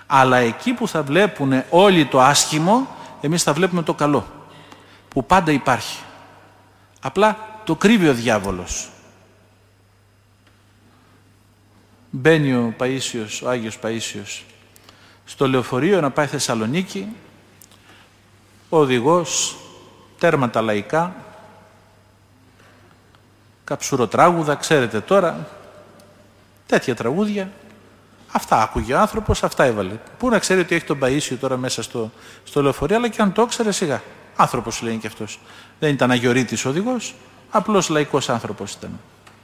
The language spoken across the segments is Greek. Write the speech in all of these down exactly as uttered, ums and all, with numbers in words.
Αλλά εκεί που θα βλέπουν όλοι το άσχημο, εμείς θα βλέπουμε το καλό, που πάντα υπάρχει. Απλά το κρύβει ο διάβολος. Μπαίνει ο Παΐσιος, ο Άγιος Παΐσιος, στο λεωφορείο να πάει Θεσσαλονίκη, ο οδηγός, τέρματα λαϊκά, καψουροτράγουδα, ξέρετε τώρα, τέτοια τραγούδια. Αυτά άκουγε ο άνθρωπος, αυτά έβαλε. Πού να ξέρει ότι έχει τον Παΐσιο τώρα μέσα στο, στο λεωφορείο, αλλά και αν το ξέρε σιγά. Άνθρωπος λέει και αυτός. Δεν ήταν αγιορείτης οδηγός, απλός λαϊκός άνθρωπος ήταν.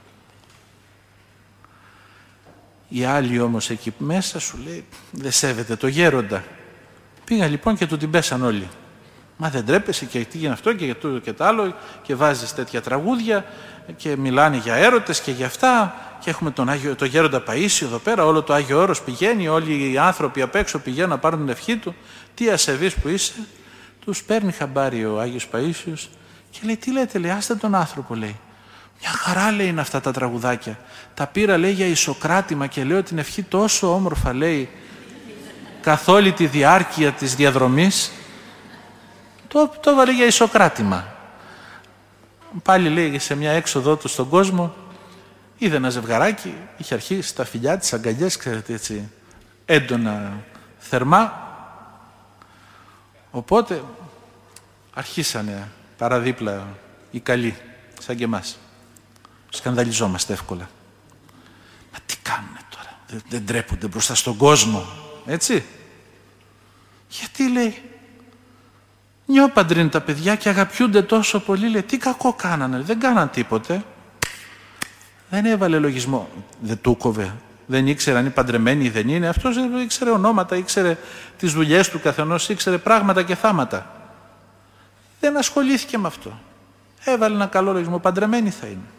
Οι άλλοι όμως εκεί μέσα σου λέει, δεν σέβεται το γέροντα. Πήγα λοιπόν και του την πέσαν όλοι. Μα δεν τρέπεσαι και τι γίνει αυτό και για το και το άλλο και βάζεις τέτοια τραγούδια και μιλάνε για έρωτες και για αυτά και έχουμε τον, Άγιο, τον γέροντα Παΐσιο εδώ πέρα, όλο το Άγιο Όρος πηγαίνει, όλοι οι άνθρωποι απ' έξω πηγαίνουν να πάρουν την ευχή του. Τι ασεβής που είσαι. Τους παίρνει χαμπάρι ο Άγιος Παΐσιος και λέει, τι λέτε, λέει, άστε τον άνθρωπο, λέει. Μια χαρά, λέει, είναι αυτά τα τραγουδάκια. Τα πήρα, λέει, για ισοκράτημα και λέω την ευχή τόσο όμορφα, λέει, καθ' όλη τη διάρκεια της διαδρομής. Το, το έβαλε για ισοκράτημα. Πάλι, λέει, σε μια έξοδό του στον κόσμο, είδε ένα ζευγαράκι, είχε αρχίσει τα φιλιά της, αγκαλιές, ξέρετε, έτσι, έντονα, θερμά. Οπότε αρχίσανε παραδίπλα οι καλοί, σαν και εμάς. Σκανδαλιζόμαστε εύκολα. Μα τι κάνουνε τώρα, δεν, δεν τρέπονται μπροστά στον κόσμο, έτσι. Γιατί, λέει, νιώπαντρε είναι τα παιδιά και αγαπιούνται τόσο πολύ, λέει, τι κακό κάνανε, δεν κάναν τίποτε. Δεν έβαλε λογισμό, δεν του κόβε. Δεν ήξερε αν είναι παντρεμένοι ή δεν είναι. Αυτός ήξερε ονόματα, ήξερε τις δουλειές του καθενός, ήξερε πράγματα και θάματα. Δεν ασχολήθηκε με αυτό. Έβαλε ένα καλό λογισμό, παντρεμένοι θα είναι.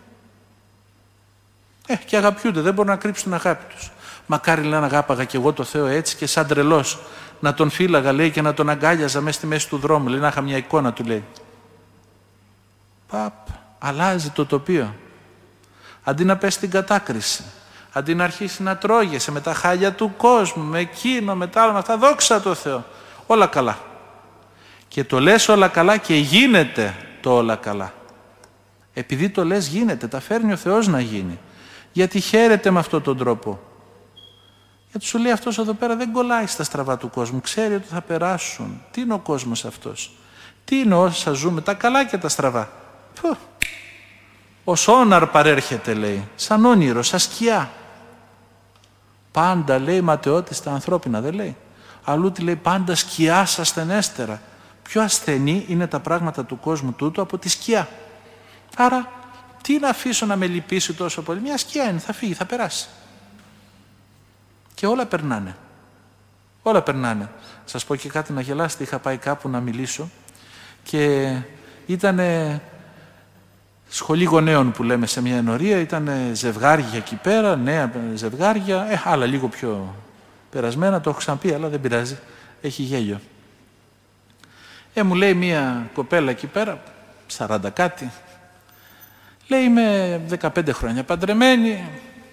Ε, και αγαπιούνται, δεν μπορούν να κρύψουν την αγάπη τους. Μακάρι, λέει, να αγάπαγα κι εγώ το Θεό έτσι και σαν τρελός να τον φύλαγα, λέει, και να τον αγκάλιαζα μέσα στη μέση του δρόμου. Λέει, να είχα μια εικόνα, του λέει. Παπ, αλλάζει το τοπίο. Αντί να πέσει στην κατάκριση, αντί να αρχίσει να τρώγεσαι με τα χάλια του κόσμου, με εκείνο, με τα άλλα, με αυτά, δόξα τω Θεώ. Όλα καλά. Και το λες όλα καλά και γίνεται το όλα καλά. Επειδή το λες γίνεται, τα φέρνει ο Θεός να γίνει. Γιατί χαίρεται με αυτόν τον τρόπο. Γιατί σου λέει αυτός εδώ πέρα δεν κολλάει στα στραβά του κόσμου. Ξέρει ότι θα περάσουν. Τι είναι ο κόσμος αυτός. Τι είναι όσα ζούμε, τα καλά και τα στραβά. Πω. Ο σόναρ παρέρχεται, λέει, σαν όνειρο, σαν σκιά. Πάντα, λέει, ματαιώτη στα ανθρώπινα, δεν λέει. Αλλού τι λέει, πάντα σκιά στα ασθενέστερα. Πιο ασθενή είναι τα πράγματα του κόσμου τούτου από τη σκιά. Άρα, τι να αφήσω να με λυπήσει τόσο πολύ. Μια σκιά είναι, θα φύγει, θα περάσει. Και όλα περνάνε. Όλα περνάνε. Σας πω και κάτι να γελάσετε, είχα πάει κάπου να μιλήσω και ήτανε σχολή γονέων που λέμε σε μια ενορία, ήταν ζευγάρια εκεί πέρα, νέα ζευγάρια, ε, άλλα λίγο πιο περασμένα, το έχω ξαναπεί, αλλά δεν πειράζει, έχει γέλιο. Ε, μου λέει μια κοπέλα εκεί πέρα, σαράντα κάτι, λέει είμαι δεκαπέντε χρόνια παντρεμένη,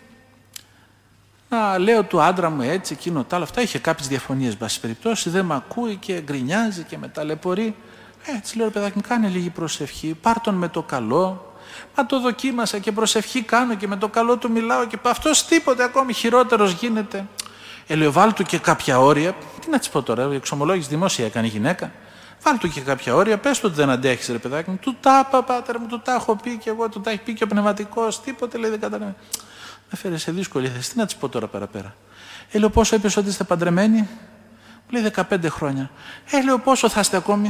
να λέω του άντρα μου έτσι, εκείνο, τ' άλλο, αυτά, είχε κάποιες διαφωνίες, βάση περιπτώσει, δεν με ακούει και γκρινιάζει και με ταλαιπωρεί. Ε, έτσι λέω, παιδάκι μου, κάνε λίγη προσευχή, πάρ' τον με το καλό. Μα το δοκίμασα και προσευχή κάνω και με το καλό του μιλάω και αυτός τίποτε, ακόμη χειρότερος γίνεται. Ε, λέω, βάλ' του και κάποια όρια. Τι να της πω τώρα, η εξομολόγηση δημόσια έκανε η γυναίκα. Βάλ' του και κάποια όρια, πες του ότι δεν αντέχεις, ρε παιδάκι μου. Του τα είπα, πάτερ μου, του τα έχω πει και εγώ, του τα έχει πει και ο πνευματικός, τίποτε, λέει, δεν καταλαβαίνει. Με φέρε σε δύσκολη θέση. Τι να της πω τώρα πέρα-πέρα. Ε, λέω, πόσο είπες ότι είστε παντρεμένοι. Μου λέει δεκαπέντε χρόνια. Ε, λέω, πόσο θα είστε ακόμη.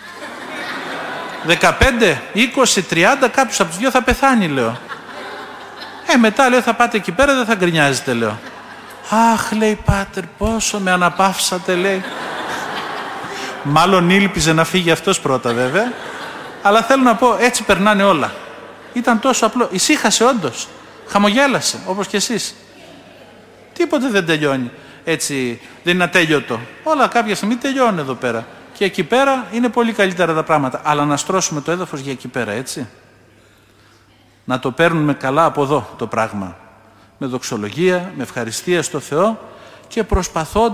δεκαπέντε, είκοσι, τριάντα, κάποιος από τους δυο θα πεθάνει, λέω. Ε, μετά, λέω, θα πάτε εκεί πέρα, δεν θα γκρινιάζετε, λέω. Αχ, λέει, πάτερ, πόσο με αναπαύσατε, λέει. Μάλλον ήλπιζε να φύγει αυτός πρώτα, βέβαια. Αλλά θέλω να πω, έτσι περνάνε όλα. Ήταν τόσο απλό. Ησύχασε όντως. Χαμογέλασε, όπως και εσείς. Τίποτε δεν τελειώνει. Έτσι, δεν είναι ατέλειωτο. Όλα κάποια στιγμή τελειώνουν εδώ πέρα. Και εκεί πέρα είναι πολύ καλύτερα τα πράγματα. Αλλά να στρώσουμε το έδαφος για εκεί πέρα, έτσι. Να το παίρνουμε καλά από εδώ το πράγμα. Με δοξολογία, με ευχαριστία στο Θεό και προσπαθώντας